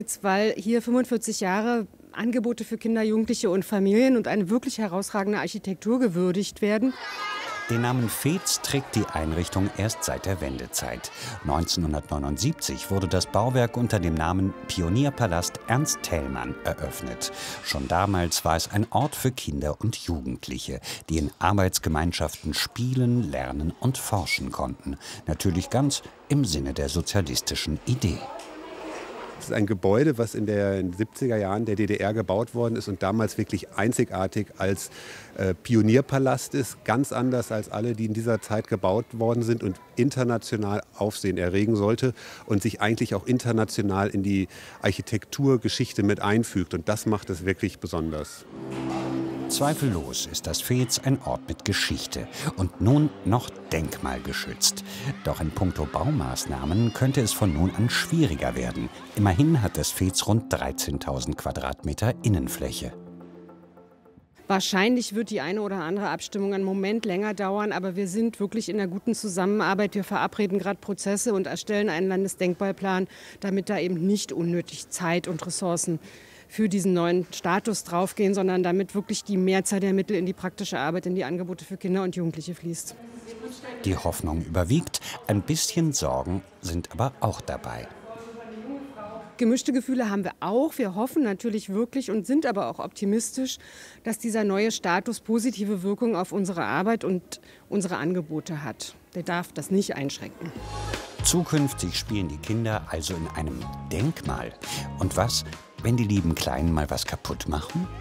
Weil hier 45 Jahre Angebote für Kinder, Jugendliche und Familien und eine wirklich herausragende Architektur gewürdigt werden. Den Namen Veets trägt die Einrichtung erst seit der Wendezeit. 1979 wurde das Bauwerk unter dem Namen Pionierpalast Ernst Thälmann eröffnet. Schon damals war es ein Ort für Kinder und Jugendliche, die in Arbeitsgemeinschaften spielen, lernen und forschen konnten. Natürlich ganz im Sinne der sozialistischen Idee. Es ist ein Gebäude, was in den 70er Jahren der DDR gebaut worden ist und damals wirklich einzigartig als Pionierpalast ist. Ganz anders als alle, die in dieser Zeit gebaut worden sind und international Aufsehen erregen sollte und sich eigentlich auch international in die Architekturgeschichte mit einfügt. Und das macht es wirklich besonders. Zweifellos ist das Veets ein Ort mit Geschichte und nun noch denkmalgeschützt. Doch in puncto Baumaßnahmen könnte es von nun an schwieriger werden. Immerhin hat das Veets rund 13.000 Quadratmeter Innenfläche. Wahrscheinlich wird die eine oder andere Abstimmung einen Moment länger dauern, aber wir sind wirklich in einer guten Zusammenarbeit. Wir verabreden gerade Prozesse und erstellen einen Landesdenkmalplan, damit da eben nicht unnötig Zeit und Ressourcen für diesen neuen Status draufgehen, sondern damit wirklich die Mehrzahl der Mittel in die praktische Arbeit, in die Angebote für Kinder und Jugendliche fließt. Die Hoffnung überwiegt, ein bisschen Sorgen sind aber auch dabei. Gemischte Gefühle haben wir auch. Wir hoffen natürlich wirklich und sind aber auch optimistisch, dass dieser neue Status positive Wirkung auf unsere Arbeit und unsere Angebote hat. Der darf das nicht einschränken. Zukünftig spielen die Kinder also in einem Denkmal. Und was, wenn die lieben Kleinen mal was kaputt machen?